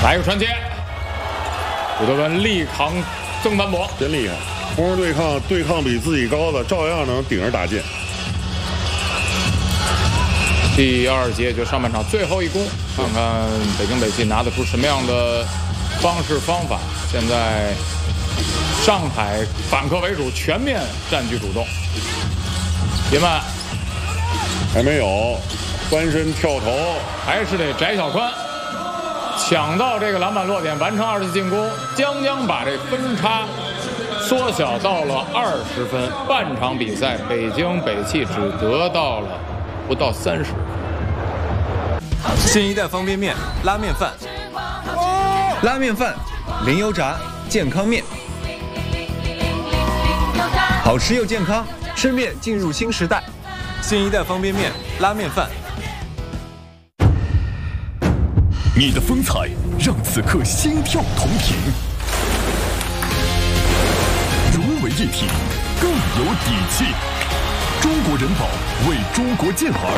来一个传接，古德文力扛曾凡博， 真厉害！攻势对抗比自己高的，照样能顶着打进。 第2节就上半场最后一攻，看看北京北汽拿得出什么样的方式方法。现在上海反客为主，全面占据主动。别慢， 还没有翻身跳投， 还是得翟小宽抢到这个篮板落点，完成2次进攻，将把这分差缩小到了20分。半场比赛，北京北汽只得到了不到30分。 新一代方便面拉面饭，拉面饭零油炸健康面，好吃又健康，吃面进入新时代。新一代方便面拉面饭。 你的风采让此刻心跳同频，融为一体，更有底气。中国人保为中国健儿